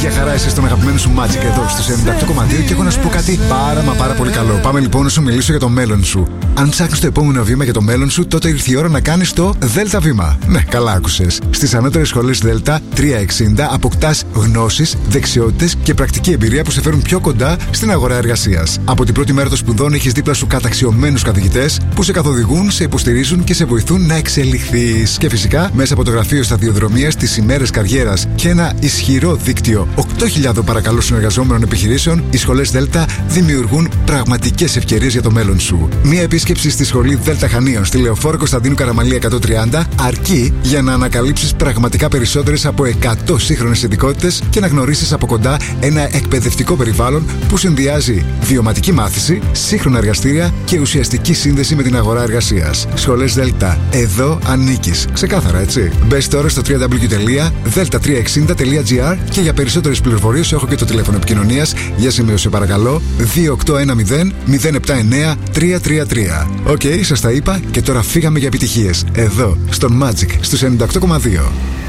Για χαρά είσαι στον αγαπημένο σου Magic εδώ στους 98,2 και έχω να σου πω κάτι πάρα πολύ καλό. Πάμε λοιπόν να σου μιλήσω για το μέλλον σου. Αν ψάχνεις το επόμενο βήμα για το μέλλον σου, τότε ήρθε η ώρα να κάνεις το Δέλτα βήμα. Ναι, καλά άκουσες. Στις ανώτερες σχολές Δέλτα 360 αποκτάς γνώσεις, δεξιότητες και πρακτική εμπειρία που σε φέρουν πιο κοντά στην αγορά εργασίας. Από την πρώτη μέρα των σπουδών έχεις δίπλα σου καταξιωμένους καθηγητές που σε καθοδηγούν, σε υποστηρίζουν και σε βοηθούν να εξελιχθείς. Και φυσικά μέσα από το γραφείο σταδιοδρομίας, τις ημέρες καριέρας και ένα ισχυρό δίκτυο 8.000 παρακαλώ συνεργαζόμενων επιχειρήσεων, οι σχολές Δέλτα δημιουργούν πραγματικές ευκαιρίες για το μέλλον σου. Μία επίσκεψη στη σχολή Δέλτα Χανίων στη Λεωφόρο Κωνσταντίνου Καραμαλία 130 αρκεί για να ανακαλύψεις πραγματικά περισσότερες από 100 σύγχρονες ειδικότητες και να γνωρίσεις από κοντά ένα εκπαιδευτικό περιβάλλον που συνδυάζει βιωματική μάθηση, σύγχρονα εργαστήρια και ουσιαστική σύνδεση με την αγορά εργασίας. Σχολές Δέλτα. Εδώ ανήκεις. Ξεκάθαρα, έτσι. Μπες τώρα στο www.delta360.gr και για περισσότερες πληροφορίες έχω και το τηλέφωνο επικοινωνίας. Για σημείωσε παρακαλώ 2810-079-333. Οκ, σας τα είπα και τώρα φύγαμε για επιτυχίες. Εδώ, στον Magic, στους 98,2.